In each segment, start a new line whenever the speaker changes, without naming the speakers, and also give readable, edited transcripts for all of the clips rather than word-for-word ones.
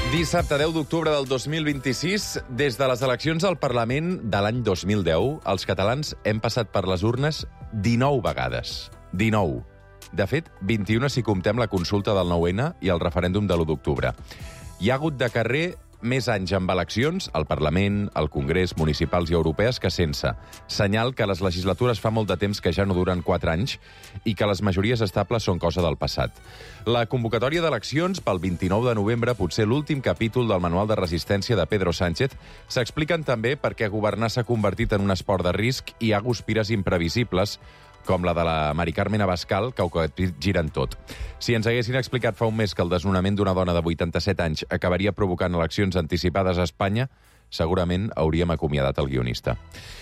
Dissabte 10 d'octubre del 2026, des de les eleccions al Parlament de l'any 2010, els catalans hem passat per les urnes 19 vegades. 19. De fet, 21 si comptem la consulta del 9-N i el referèndum de l'1 d'octubre. Hi ha hagut de carrer més anys amb eleccions al Parlament, al Congrés, municipals i europees que sense. Senyal que les legislatures fa molt de temps que ja no duren 4 anys i que les majories estables són cosa del passat. La convocatòria d'eleccions pel 29 de novembre, potser l'últim capítol del manual de resistència de Pedro Sánchez, s'expliquen també perquè governar s'ha convertit en un esport de risc i hi ha guspires imprevisibles, com la de la Mari Carmen Abascal, que ho giren tot. Si ens haguessin explicat fa un mes que el desnonament d'una dona de 87 anys acabaria provocant eleccions anticipades a Espanya, segurament hauríem acomiadat el guionista.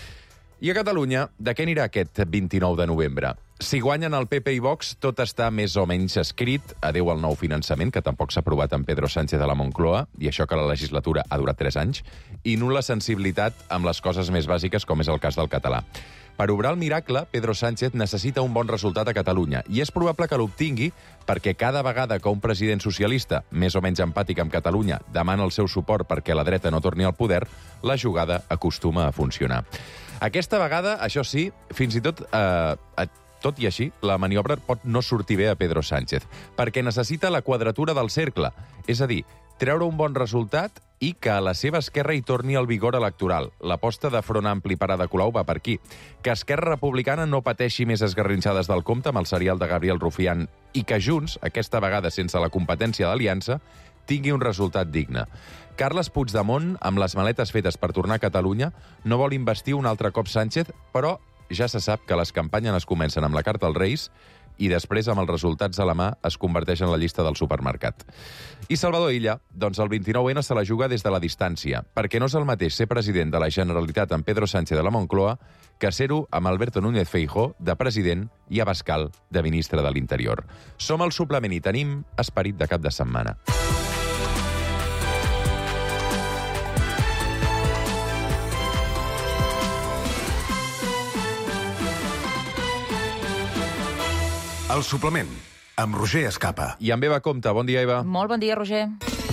I a Catalunya, de què anirà aquest 29 de novembre? Si guanyen el PP i Vox, tot està més o menys escrit. Adéu al nou finançament, que tampoc s'ha aprovat amb Pedro Sánchez a la Moncloa, i això que la legislatura ha durat 3 anys, i nul·la sensibilitat amb les coses més bàsiques, com és el cas del català. Per obrar el miracle, Pedro Sánchez necessita un bon resultat a Catalunya, i és probable que l'obtingui perquè cada vegada que un president socialista, més o menys empàtic amb Catalunya, demana el seu suport perquè la dreta no torni al poder, la jugada acostuma a funcionar. Aquesta vegada, això sí, fins i tot... Tot i així, la maniobra pot no sortir bé a Pedro Sánchez, perquè necessita la quadratura del cercle, és a dir, treure un bon resultat i que a la seva esquerra hi torni el vigor electoral. L'aposta de Front Ampli per Ada Colau va per aquí. Que Esquerra Republicana no pateixi més esgarrinxades del compte amb el serial de Gabriel Rufián i que Junts, aquesta vegada sense la competència d'aliança, tingui un resultat digne. Carles Puigdemont, amb les maletes fetes per tornar a Catalunya, no vol investir un altre cop Sánchez, però ja se sap que les campanyes es comencen amb la carta als Reis i després, amb els resultats a la mà, es converteix en la llista del supermercat. I Salvador Illa, doncs el 29N se la juga des de la distància, perquè no és el mateix ser president de la Generalitat amb Pedro Sánchez de la Moncloa que ser-ho amb Alberto Núñez Feijóo de president i Abascal de ministre de l'Interior. Som al suplement i tenim esperit de cap de setmana.
El suplement, amb Roger Escapa.
I amb Eva Compte. Bon dia, Eva.
Molt bon dia, Roger.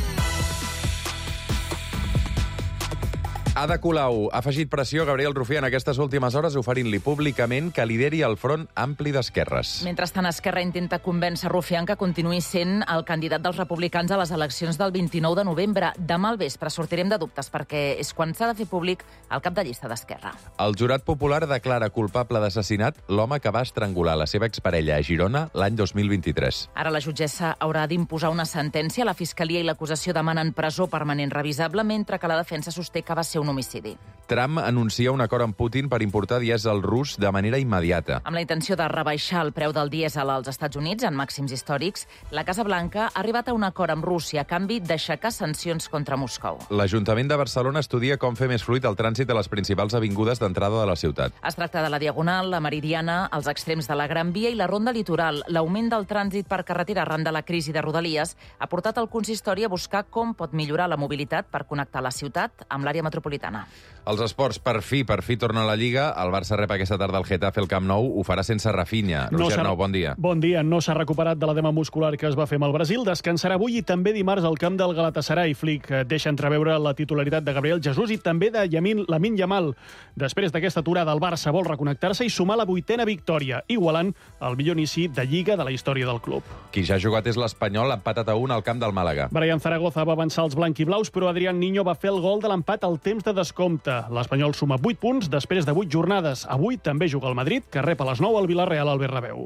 Ada Colau ha afegit pressió a Gabriel Rufián aquestes últimes hores oferint-li públicament que lideri el Front Ampli d'Esquerres.
Mentrestant, Esquerra intenta convèncer Rufián que continuï sent el candidat dels republicans a les eleccions del 29 de novembre. Demà al vespre sortirem de dubtes perquè és quan s'ha de fer públic el cap de llista d'Esquerra.
El jurat popular declara culpable d'assassinat l'home que va estrangular la seva exparella a Girona l'any 2023.
Ara la jutgessa haurà d'imposar una sentència. La Fiscalia i l'acusació demanen presó permanent revisable, mentre que la defensa sosté que va ser un homicidi.
Trump anuncia un acord amb Putin per importar dièsel rus de manera immediata.
Amb la intenció de rebaixar el preu del dièsel als Estats Units en màxims històrics, la Casa Blanca ha arribat a un acord amb Rússia a canvi d'aixecar sancions contra Moscou.
L'Ajuntament de Barcelona estudia com fer més fluid el trànsit a les principals avingudes d'entrada de la ciutat.
Es tracta de la Diagonal, la Meridiana, els extrems de la Gran Via i la Ronda Litoral. L'augment del trànsit per carretera arran de la crisi de Rodalies ha portat el consistori a buscar com pot millorar la mobilitat per connectar la ciutat amb l'àrea metropolitana.
Els esports, per fi torna a la Lliga. El Barça rep aquesta tarda el Getafe al Camp Nou. Ho farà sense Rafinha. Roger Nou, bon dia.
Bon dia. No s'ha recuperat de l'edema muscular que es va fer amb el Brasil. Descansarà avui i també dimarts al camp del Galatasaray. Flick deixa entreveure la titularitat de Gabriel Jesús i també de Lamine Yamal. Després d'aquesta aturada, el Barça vol reconnectar-se i sumar la 8a victòria, igualant el millor inici de Lliga de la història del club.
Qui ja ha jugat és l'Espanyol, empatat a 1 al camp del Màlaga.
Brian Zaragoza va avançar els blanquiblaus, però Adrián Niño va fer el gol de l'empat al temps de descompte. L'Espanyol suma 8 punts després de 8 jornades. Avui també juga el Madrid, que rep a les 9 al Villarreal al Bernabéu.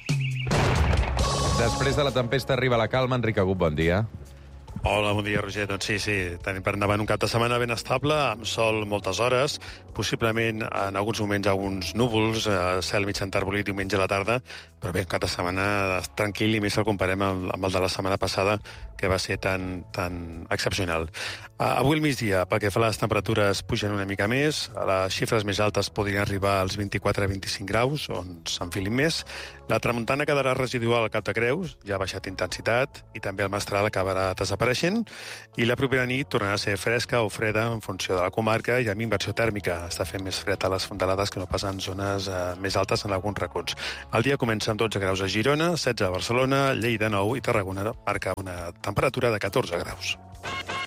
Després de la tempesta arriba la calma. Enric Agut, bon dia.
Hola, bon dia, Roger. Doncs sí, tenim per endavant un cap de setmana ben estable, amb sol moltes hores, possiblement en alguns moments alguns núvols, cel mig enterbolit diumenge a la tarda, però bé, un cap de setmana tranquil i més el comparem amb el de la setmana passada, que va ser tan excepcional. Avui al migdia, pel que fa a les temperatures, pugen una mica més, les xifres més altes podrien arribar als 24-25 graus, on s'enfilin més. La tramuntana quedarà residual al Cap de Creus, ja ha baixat intensitat, i també el mestral acabarà desapareixent, i la propera nit tornarà a ser fresca o freda en funció de la comarca i amb inversió tèrmica. Està fent més fred a les fondalades que no pas en zones més altes en alguns racons. El dia comença amb 12 graus a Girona, 16 a Barcelona, Lleida 9 i Tarragona marca una temperatura de 14 graus.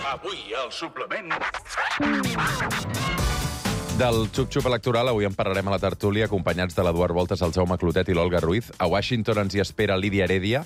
Avui al suplement...
Del xup-xup electoral avui en parlarem a la tertúlia, acompanyats de l'Eduard Voltes, el Jaume Clotet i l'Olga Ruiz. A Washington ens hi espera Lídia Heredia,